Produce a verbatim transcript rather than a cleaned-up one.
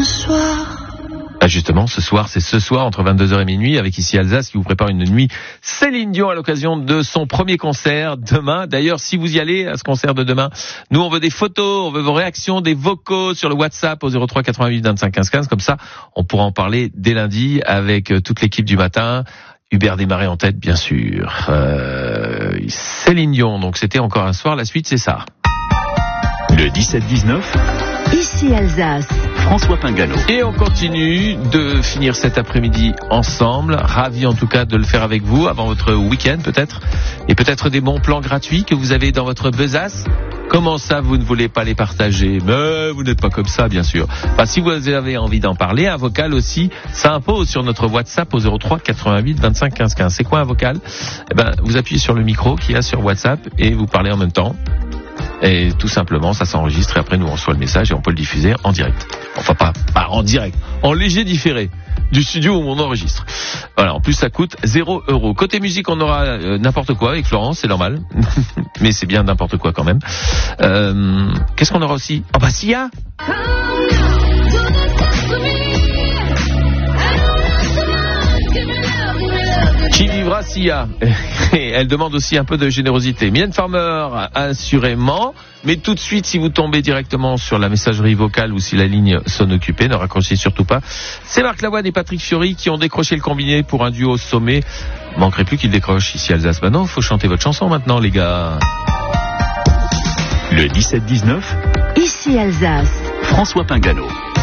ce soir. Ah justement, ce soir, c'est ce soir entre vingt-deux heures et minuit avec Ici Alsace qui vous prépare une nuit Céline Dion à l'occasion de son premier concert demain. D'ailleurs, si vous y allez à ce concert de demain, nous on veut des photos, on veut vos réactions, des vocaux sur le WhatsApp au zéro trois quatre-vingt-huit vingt-cinq quinze quinze. Comme ça, on pourra en parler dès lundi avec toute l'équipe du matin. Hubert Desmarais en tête, bien sûr. Euh, Céline Dion, donc c'était encore un soir. La suite, c'est ça. Le dix-sept dix-neuf. Ici Alsace. François Pingano. Et on continue de finir cet après-midi ensemble. Ravi en tout cas de le faire avec vous avant votre week-end peut-être. Et peut-être des bons plans gratuits que vous avez dans votre besace. Comment ça, vous ne voulez pas les partager? Mais vous n'êtes pas comme ça, bien sûr. Enfin, si vous avez envie d'en parler, un vocal aussi s'impose sur notre WhatsApp au zéro trois quatre-vingt-huit vingt-cinq quinze quinze. C'est quoi un vocal? Eh ben, vous appuyez sur le micro qu'il y a sur WhatsApp et vous parlez en même temps. Et tout simplement, ça s'enregistre et après nous on reçoit le message et on peut le diffuser en direct. Enfin pas, pas en direct, en léger différé du studio où on enregistre. Voilà, en plus ça coûte zéro euro. Côté musique, on aura euh, n'importe quoi avec Florence, c'est normal. Mais c'est bien n'importe quoi quand même. Euh, qu'est-ce qu'on aura aussi? Oh bah Sia. Qui vivra Sia. Et elle demande aussi un peu de générosité. Mylène Farmer, assurément. Mais tout de suite, si vous tombez directement sur la messagerie vocale ou si la ligne sonne occupée, ne raccrochez surtout pas. C'est Marc Lavoine et Patrick Fiori qui ont décroché le combiné pour un duo au sommet. Manquerait plus qu'ils décrochent Ici Alsace. Maintenant, il faut chanter votre chanson maintenant, les gars. Le dix-sept dix-neuf. Ici Alsace. François Pingano.